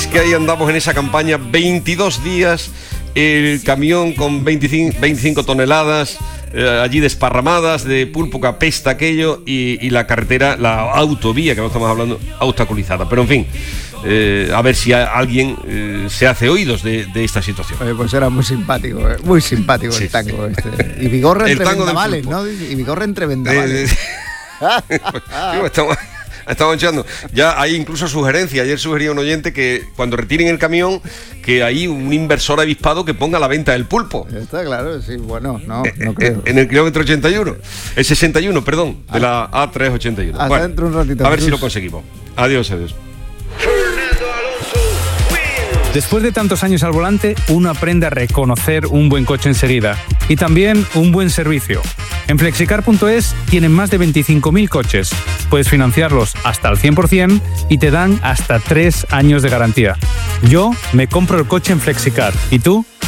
que ahí andamos en esa campaña, 22 días, el camión con 25 toneladas allí desparramadas de pulpo que apesta aquello, y la carretera, la autovía, que no estamos hablando, obstaculizada. Pero en fin, a ver si alguien se hace oídos de esta situación. Pues era muy simpático sí, el tango este. Y Vigorra entre vendavales, ¿no? Y Vigorra entre vendavales. Estamos echando. Ya hay incluso sugerencias. Ayer sugería un oyente que cuando retiren el camión, que hay un inversor avispado que ponga a la venta el pulpo. Está claro, sí, bueno, no creo. En el kilómetro 81, el 61, perdón, de la A381. Hasta bueno, dentro un ratito. A ver si lo conseguimos. Adiós. Después de tantos años al volante, uno aprende a reconocer un buen coche enseguida y también un buen servicio. En Flexicar.es tienen más de 25.000 coches. Puedes financiarlos hasta el 100% y te dan hasta 3 años de garantía. Yo me compro el coche en Flexicar. ¿Y tú?